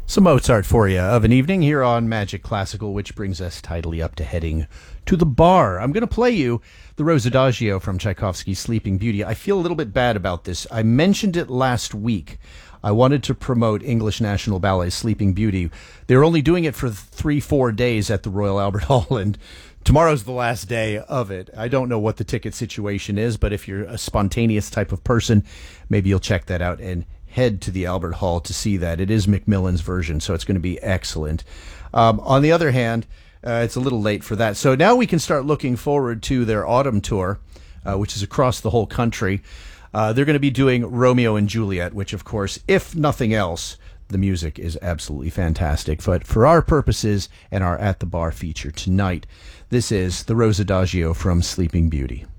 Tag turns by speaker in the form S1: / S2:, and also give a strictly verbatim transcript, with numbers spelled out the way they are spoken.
S1: Some Mozart for you of an evening here on Magic Classical, which brings us tidily up to heading to the bar. I'm going to play you the Rose Adagio from Tchaikovsky's Sleeping Beauty. I feel a little bit bad about this. I mentioned it last week. I wanted to promote English National Ballet's Sleeping Beauty. They're only doing it for three, four days at the Royal Albert Hall, and tomorrow's the last day of it. I don't know what the ticket situation is, but if you're a spontaneous type of person, maybe you'll check that out and head to the Albert Hall to see that. It is Macmillan's version, so it's going to be excellent. Um, on the other hand, uh, it's a little late for that. So now we can start looking forward to their autumn tour, uh, which is across the whole country. Uh, they're going to be doing Romeo and Juliet, which, of course, if nothing else, the music is absolutely fantastic. But for our purposes and our At the Bar feature tonight, this is the Rose Adagio from Sleeping Beauty.